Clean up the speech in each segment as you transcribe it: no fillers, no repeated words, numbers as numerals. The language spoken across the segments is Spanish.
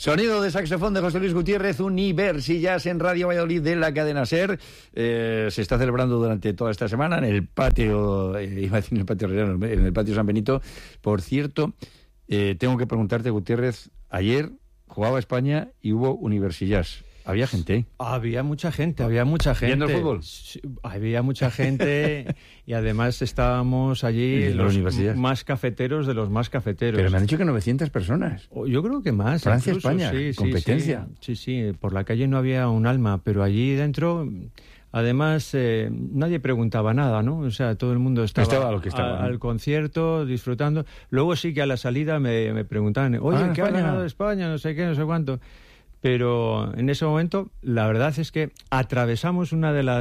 Sonido de saxofón de José Luis Gutiérrez, Universillas en Radio Valladolid de la cadena SER. Se está celebrando durante toda esta semana en el patio, iba a decir en el patio Herrera, en el patio San Benito. Por cierto, tengo que preguntarte, Gutiérrez, ayer jugaba España y hubo Universillas. ¿Había gente? Había mucha gente. ¿Viendo el fútbol? Sí, había mucha gente y además estábamos allí los más cafeteros de los más cafeteros. Pero me han dicho que 900 personas. Yo creo que más. Francia, incluso, España, sí, competencia. Sí, por la calle no había un alma, pero allí dentro... Además, nadie preguntaba nada, ¿no? O sea, todo el mundo estaba lo que estaba, al concierto, disfrutando. Luego sí que a la salida me preguntaban, oye, ¿qué ha ganado España? No sé qué, no sé cuánto. Pero en ese momento, la verdad es que superamos una de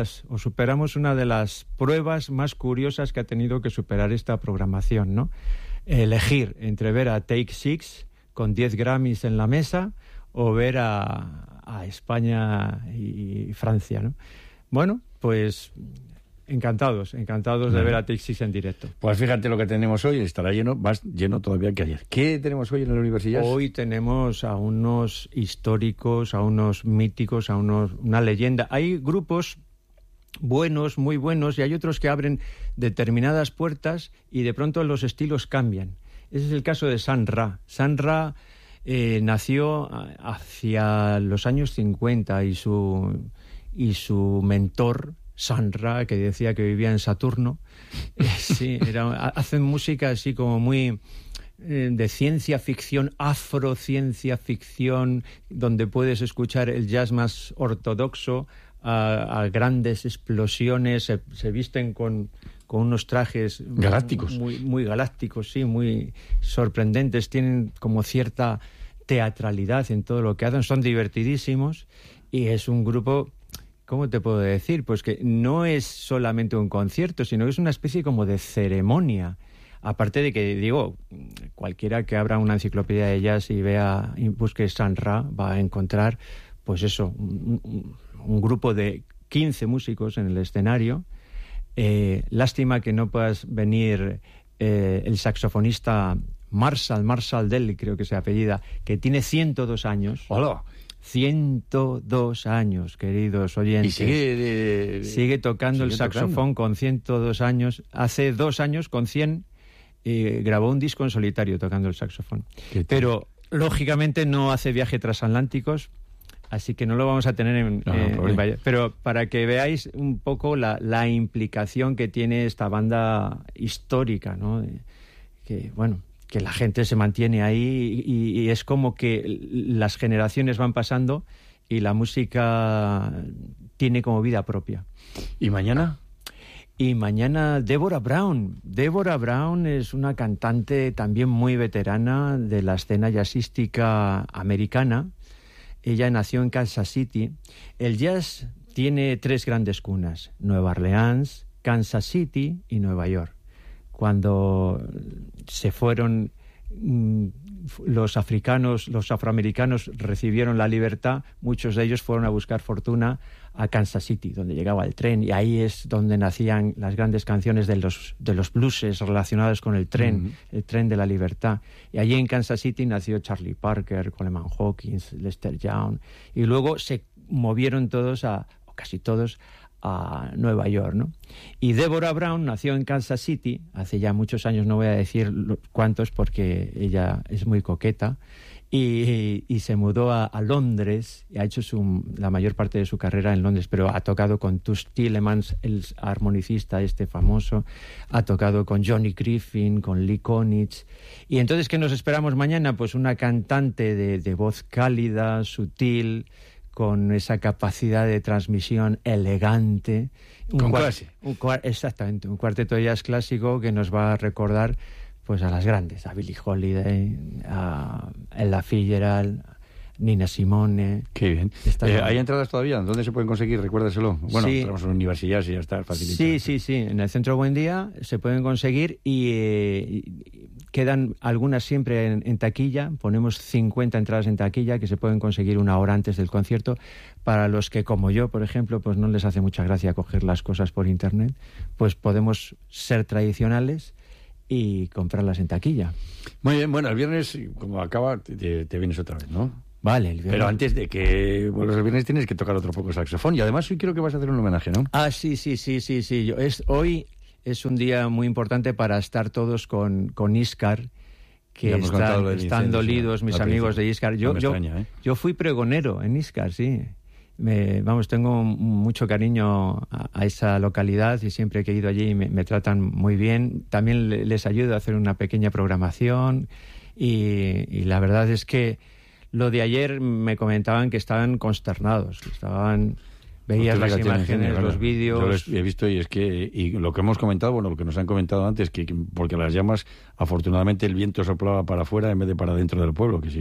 las pruebas más curiosas que ha tenido que superar esta programación, ¿no? Elegir entre ver a Take Six con 10 Grammys en la mesa o ver a España y Francia, ¿no? Bueno, pues encantados de ver a Take Six en directo. Pues fíjate lo que tenemos hoy, estará lleno, más lleno todavía que ayer. ¿Qué tenemos hoy en la Universidad? Hoy tenemos a unos históricos, a unos míticos, una leyenda. Hay grupos buenos, muy buenos, y hay otros que abren determinadas puertas y de pronto los estilos cambian. Ese es el caso de Sun Ra. Sun Ra nació hacia los años 50 y su mentor, Sun Ra, que decía que vivía en Saturno, hacen música así como muy de ciencia ficción, afrociencia ficción, donde puedes escuchar el jazz más ortodoxo a grandes explosiones, se visten con unos trajes galácticos, muy galácticos, sí, muy sorprendentes, tienen como cierta teatralidad en todo lo que hacen, son divertidísimos y es un grupo... ¿Cómo te puedo decir? Pues que no es solamente un concierto, sino que es una especie como de ceremonia. Aparte de que, digo, cualquiera que abra una enciclopedia de jazz y vea y busque Sun Ra va a encontrar, pues eso, un grupo de 15 músicos en el escenario. Lástima que no puedas venir el saxofonista Marshall Daly, creo que se apellida, que tiene 102 años. ¡Hola! 102 años, queridos oyentes. Y sigue tocando el saxofón con 102 años. Hace 2 años, con 100, grabó un disco en solitario tocando el saxofón. Pero, lógicamente, no hace viajes transatlánticos, así que no lo vamos a tener en pero para que veáis un poco la implicación que tiene esta banda histórica, ¿no? Que la gente se mantiene ahí y es como que las generaciones van pasando y la música tiene como vida propia. ¿Y mañana? Y mañana Deborah Brown. Deborah Brown es una cantante también muy veterana de la escena jazzística americana. Ella nació en Kansas City. El jazz tiene 3 grandes cunas: Nueva Orleans, Kansas City y Nueva York. Cuando se fueron los afroamericanos recibieron la libertad, muchos de ellos fueron a buscar fortuna a Kansas City, donde llegaba el tren, y ahí es donde nacían las grandes canciones de los blueses relacionados con el tren, el tren de la libertad. Y allí en Kansas City nació Charlie Parker, Coleman Hawkins, Lester Young, y luego se movieron casi todos, a Nueva York, ¿no? Y Deborah Brown nació en Kansas City hace ya muchos años, no voy a decir cuántos porque ella es muy coqueta, y se mudó a Londres y ha hecho la mayor parte de su carrera en Londres, pero ha tocado con Toots Thielemans, el armonicista famoso, ha tocado con Johnny Griffin, con Lee Konitz. Y entonces, ¿qué nos esperamos mañana? Pues una cantante de voz cálida, sutil, con esa capacidad de transmisión elegante. Con clase. Exactamente, un cuarteto de jazz clásico que nos va a recordar pues a las grandes, a Billie Holiday, a Ella Fitzgerald, Nina Simone. Qué bien. ¿Hay entradas todavía? ¿Dónde se pueden conseguir? Recuérdaselo. Bueno, sí. Tenemos una universidad y ya está facilitado. Sí. En el Centro Buen Día se pueden conseguir y quedan algunas siempre en taquilla. Ponemos 50 entradas en taquilla que se pueden conseguir 1 hora antes del concierto. Para los que, como yo, por ejemplo, pues no les hace mucha gracia coger las cosas por internet, pues podemos ser tradicionales y comprarlas en taquilla. Muy bien, bueno, el viernes, como acaba, te vienes otra vez, ¿no? Vale, el viernes. Pero antes de que vuelvas el viernes tienes que tocar otro poco saxofón. Y además hoy creo que vas a hacer un homenaje, ¿no? Ah, sí. Hoy es un día muy importante para estar todos con Íscar, que están dolidos mis amigos de Íscar. Yo fui pregonero en Íscar, sí. Tengo mucho cariño a esa localidad y siempre que he ido allí me tratan muy bien. También les ayudo a hacer una pequeña programación y la verdad es que lo de ayer me comentaban que estaban consternados, veías las imágenes, los vídeos. Yo los he visto y lo que hemos comentado, lo que nos han comentado antes, que porque las llamas, afortunadamente el viento soplaba para afuera en vez de para dentro del pueblo, que sí.